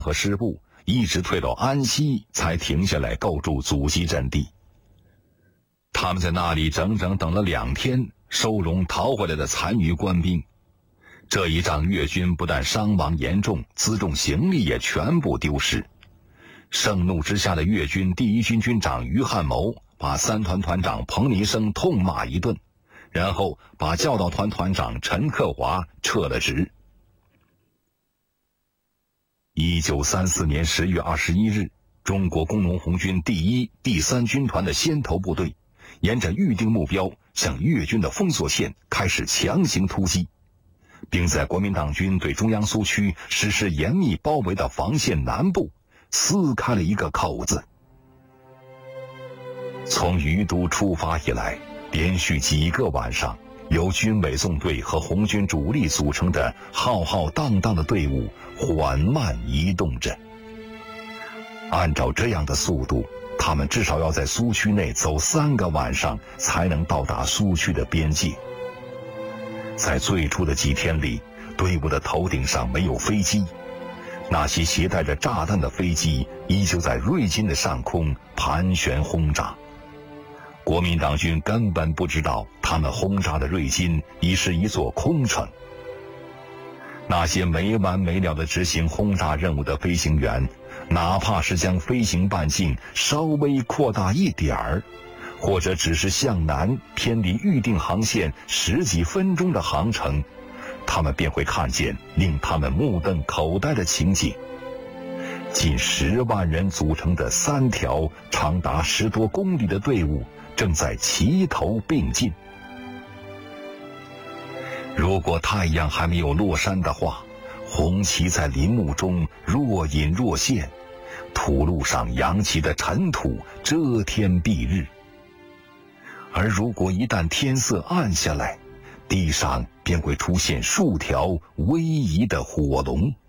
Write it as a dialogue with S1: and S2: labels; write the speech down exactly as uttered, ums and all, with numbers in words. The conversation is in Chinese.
S1: 和师部一直退到安西才停下来构筑阻击阵地。他们在那里整整等了两天，收容逃回来的残余官兵。这一仗越军不但伤亡严重，辎重行李也全部丢失。盛怒之下的越军第一军军长于汉谋把三团团长彭尼生痛骂一顿，然后把教导团团长陈克华撤了职。一九三四年十月二十一日，中国工农红军第一、第三军团的先头部队沿着预定目标向越军的封锁线开始强行突击，并在国民党军对中央苏区实施严密包围的防线南部撕开了一个口子。从余都出发以来，连续几个晚上，由军委纵队和红军主力组成的浩浩荡荡的队伍缓慢移动着。按照这样的速度，他们至少要在苏区内走三个晚上才能到达苏区的边界。在最初的几天里，队伍的头顶上没有飞机，那些携带着炸弹的飞机依旧在瑞金的上空盘旋轰炸。国民党军根本不知道他们轰炸的瑞金已是一座空城。那些没完没了的执行轰炸任务的飞行员，哪怕是将飞行半径稍微扩大一点儿，或者只是向南偏离预定航线十几分钟的航程，他们便会看见令他们目瞪口呆的情景：近十万人组成的三条长达十多公里的队伍正在齐头并进。如果太阳还没有落山的话，红旗在林木中若隐若现，土路上扬起的尘土遮天蔽日。而如果一旦天色暗下来，地上便会出现数条逶迤的火龙。